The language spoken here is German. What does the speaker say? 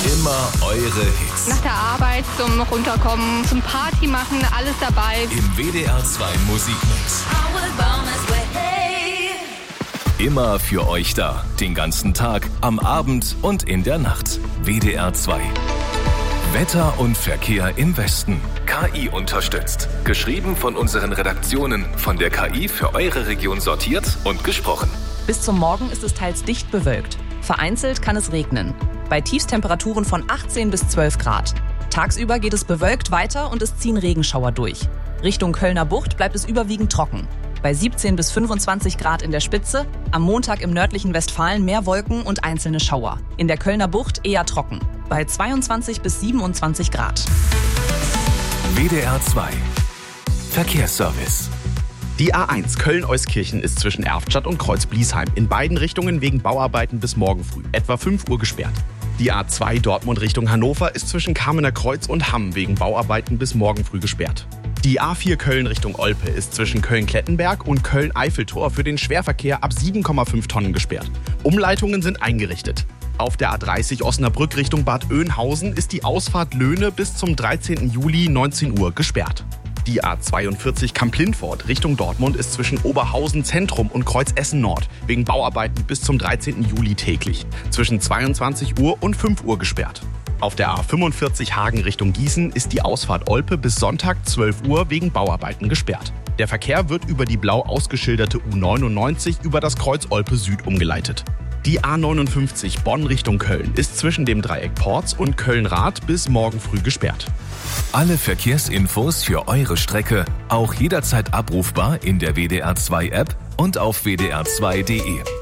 Immer eure Hits. Nach der Arbeit zum Runterkommen, zum Party machen, alles dabei. Im WDR 2 Musikmix. Immer für euch da. Den ganzen Tag, am Abend und in der Nacht. WDR 2. Wetter und Verkehr im Westen. KI unterstützt. Geschrieben von unseren Redaktionen. Von der KI für eure Region sortiert und gesprochen. Bis zum Morgen ist es teils dicht bewölkt. Vereinzelt kann es regnen. Bei Tiefstemperaturen von 18 bis 12 Grad. Tagsüber geht es bewölkt weiter und es ziehen Regenschauer durch. Richtung Kölner Bucht bleibt es überwiegend trocken. Bei 17 bis 25 Grad in der Spitze, am Montag im nördlichen Westfalen mehr Wolken und einzelne Schauer. In der Kölner Bucht eher trocken. Bei 22 bis 27 Grad. WDR 2 Verkehrsservice. Die A1 Köln-Euskirchen ist zwischen Erftstadt und Kreuz-Bliesheim in beiden Richtungen wegen Bauarbeiten bis morgen früh, etwa 5 Uhr gesperrt. Die A2 Dortmund Richtung Hannover ist zwischen Kamener Kreuz und Hamm wegen Bauarbeiten bis morgen früh gesperrt. Die A4 Köln Richtung Olpe ist zwischen Köln-Klettenberg und Köln-Eiffeltor für den Schwerverkehr ab 7,5 Tonnen gesperrt. Umleitungen sind eingerichtet. Auf der A30 Osnabrück Richtung Bad Oeynhausen ist die Ausfahrt Löhne bis zum 13. Juli 19 Uhr gesperrt. Die A42 Kamp-Lintfort Richtung Dortmund ist zwischen Oberhausen Zentrum und Kreuz Essen Nord wegen Bauarbeiten bis zum 13. Juli täglich, zwischen 22 Uhr und 5 Uhr gesperrt. Auf der A45 Hagen Richtung Gießen ist die Ausfahrt Olpe bis Sonntag 12 Uhr wegen Bauarbeiten gesperrt. Der Verkehr wird über die blau ausgeschilderte U99 über das Kreuz Olpe Süd umgeleitet. Die A59 Bonn Richtung Köln ist zwischen dem Dreieck Porz und Köln-Rath bis morgen früh gesperrt. Alle Verkehrsinfos für eure Strecke auch jederzeit abrufbar in der WDR 2 App und auf wdr2.de.